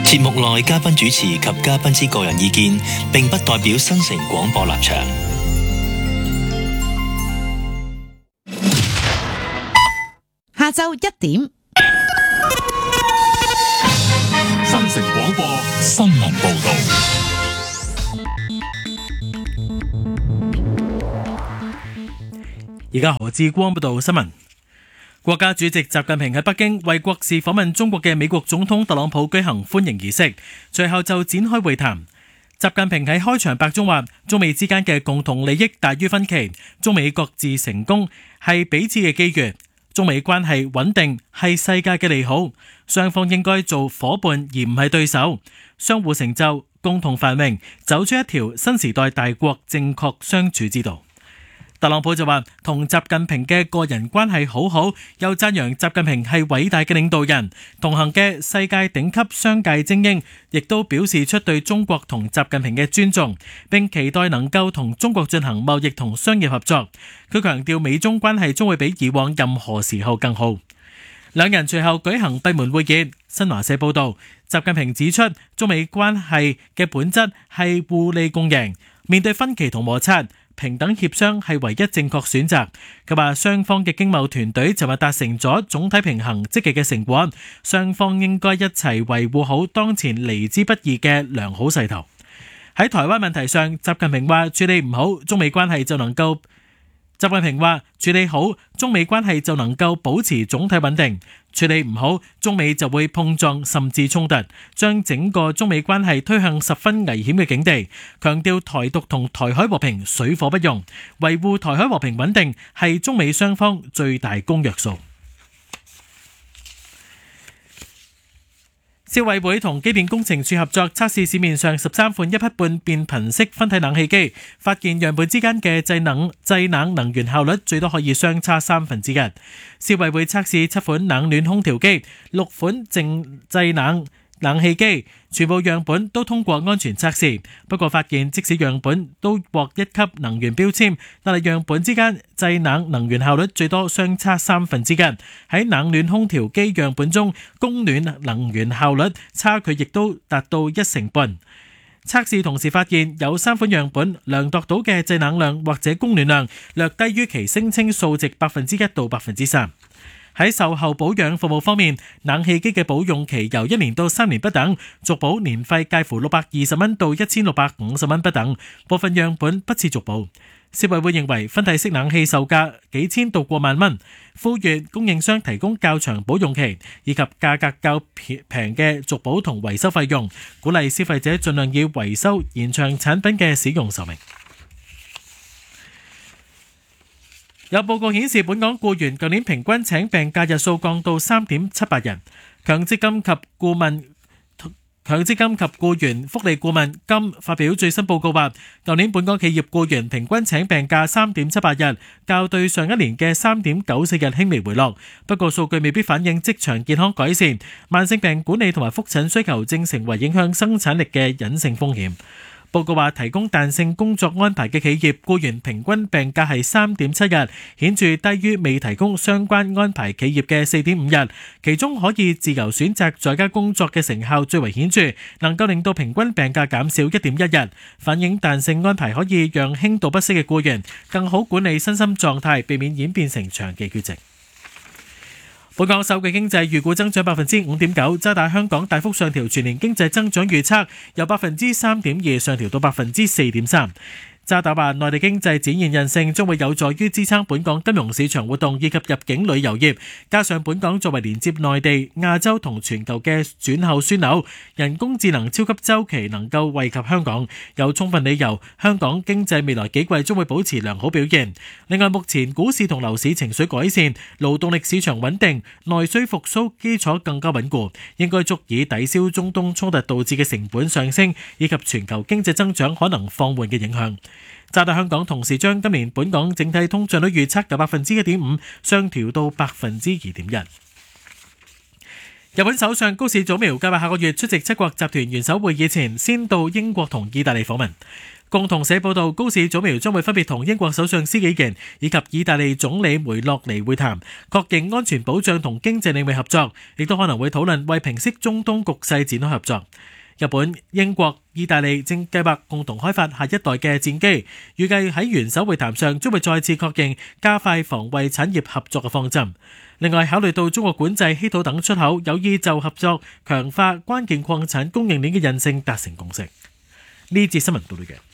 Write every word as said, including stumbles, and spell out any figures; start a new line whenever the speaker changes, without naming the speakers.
節目內嘉賓主持及嘉賓之個人意見，並不代表新城廣播立場。
下晝一點，
新城廣播新聞報道。
而家何志光報道新聞。國家主席習近平喺北京為國事訪問中國嘅美國總統特朗普舉行歡迎儀式，隨後就展開會談。習近平喺開場白中話，中美之間嘅共同利益大於分歧，中美各自成功係彼此嘅機遇，中美關係穩定係世界嘅利好，雙方應該做夥伴而唔係對手，相互成就，共同繁榮，走出一條新時代大國正確相處之道。特朗普就話同習近平嘅個人關係好好，又讚揚習近平係偉大嘅領導人，同行嘅世界頂級商界精英亦都表示出對中國同習近平嘅尊重，並期待能夠同中國進行貿易同商業合作。佢強調美中關係將會比以往任何時候更好。兩人隨後舉行閉門會議。新華社報道，習近平指出中美關係嘅本質係互利共贏，面對分歧同摩擦，平等協商係唯一正確選擇。佢話雙方嘅經貿團隊尋日達成咗總體平衡積極嘅成果，雙方應該一齊維護好當前嚟之不易嘅良好勢頭。喺台灣問題上，習近平話處理唔好，中美關係就能夠習近平話處理好，中美關係就能夠保持總體穩定，處理唔好，中美就會碰撞甚至衝突，將整個中美關係推向十分危險嘅境地。強調台獨同台海和平水火不容，維護台海和平穩定係中美雙方最大公約數。消委會同機電工程署合作測試市面上十三款一匹半變頻式分體冷氣機，發現樣本之間嘅製冷製冷能源效率最多可以相差三分之一。消委會測試七款冷暖空調機、六款靜製冷冷氣機，全部樣本都通過安全測試。不過發現即使樣本都獲一級能源標籤，但係樣本之間製冷能源效率最多相差三分之一。喺冷暖空調機樣本中，供暖能源效率差距亦都達到一成半。測試同時發現有三款樣本量度到嘅製冷量或者供暖量略低於其聲稱數值百分之一到百分之三。喺售後保養服務方面，冷氣機嘅保用期由一年到三年不等，續保年費介乎六百二十蚊到一千六百五十蚊不等，部分樣本不設續保。消委會認為分體式冷氣售價幾千到過萬蚊，呼籲供應商提供較長保用期以及價格較平嘅續保同維修費用，鼓勵消費者盡量以維修延長產品嘅使用壽命。有報告顯示，本港僱員舊年平均請病假日數降到三點七八日。強積金及顧問強積金及僱員福利顧問金發表最新報告話，舊年本港企業僱員平均請病假三點七八日，較對上一年嘅三點九四日輕微回落。不過數據未必反映職場健康改善，慢性病管理同埋覆診需求正成為影響生產力嘅隱性風險。報告話，提供彈性工作安排嘅企業僱員平均病假係三點七日，顯著低於未提供相關安排企業嘅四點五日。其中可以自由選擇在家工作嘅成效最為顯著，能夠令到平均病假減少一點一日，反映彈性安排可以讓輕度不適嘅僱員更好管理身心狀態，避免演變成長期缺席。本港首季經濟預估增長百分之五點九，渣打香港大幅上調全年經濟增長預測，由百分之三點二上調到百分之四點三。渣打話，內地經濟展現韌性，將會有助於支撐本港金融市場活動以及入境旅遊業。加上本港作為連接內地、亞洲同全球嘅轉口樞紐，人工智能超級周期能夠惠及香港，有充分理由香港經濟未來幾季將會保持良好表現。另外，目前股市同樓市情緒改善，勞動力市場穩定，內需復甦基礎更加穩固，應該足以抵消中東衝突導致嘅成本上升以及全球經濟增長可能放緩嘅影響。渣打香港同時將今年本港整體通脹率預測由百分之一點五上調到百分之二點一。日本首相高市早苗計劃下個月出席七國集團元首會議前，先到英國同意大利訪問。 共同社報道，高市早苗將會分別同英國首相施紀賢以及意大利總理梅洛尼會談，確認安全保障同經濟領域合作，亦都可能會討論為平息中東局勢展開合作。日本、英國、意大利正計劃共同開發下一代嘅戰機，預計喺元首會談上將會再次確認加快防衛產業合作嘅方針。另外，考慮到中國管制稀土等出口，有意就合作強化關鍵礦產供應鏈嘅韌性達成共識。呢節新聞到呢嘅。